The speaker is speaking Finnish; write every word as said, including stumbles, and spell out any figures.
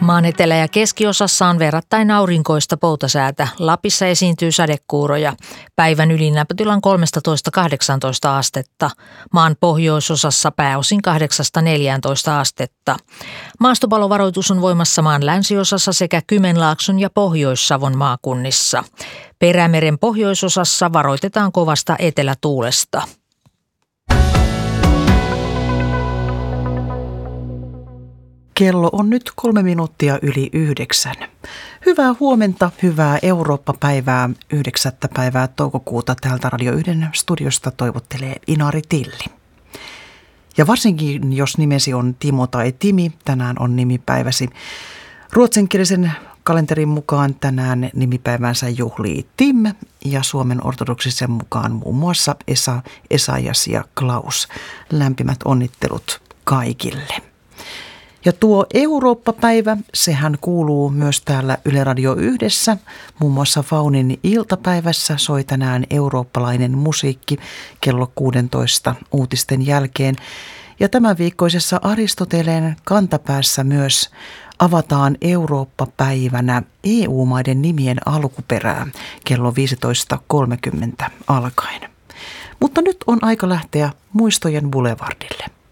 Maan etelä- ja keskiosassa on verrattain aurinkoista poutasäätä. Lapissa esiintyy sadekuuroja. Päivän ylilämpötilan kolmetoista kahdeksantoista astetta. Maan pohjoisosassa pääosin kahdeksasta neljääntoista astetta. Maastopalovaroitus on voimassa maan länsiosassa sekä Kymenlaakson ja Pohjois-Savon maakunnissa. Perämeren pohjoisosassa varoitetaan kovasta etelätuulesta. Kello on nyt kolme minuuttia yli yhdeksän. Hyvää huomenta, hyvää Eurooppa-päivää, yhdeksättä päivää toukokuuta täältä Radio yhden studiosta toivottelee Inari Tilli. Ja varsinkin jos nimesi on Timo tai Timi, tänään on nimipäiväsi. Ruotsinkielisen kalenterin mukaan tänään nimipäivänsä juhlii Tim ja Suomen ortodoksisen mukaan muun muassa Esa, Esajas ja Klaus. Lämpimät onnittelut kaikille. Ja tuo Eurooppa-päivä, sehän kuuluu myös täällä Yle Radio yhdessä. Muun muassa Faunin iltapäivässä soi tänään eurooppalainen musiikki kello kuusitoista uutisten jälkeen. Ja tämän viikkoisessa Aristoteleen kantapäässä myös avataan Eurooppa-päivänä E U-maiden nimien alkuperää kello viisitoista kolmekymmentä alkaen. Mutta nyt on aika lähteä muistojen boulevardille.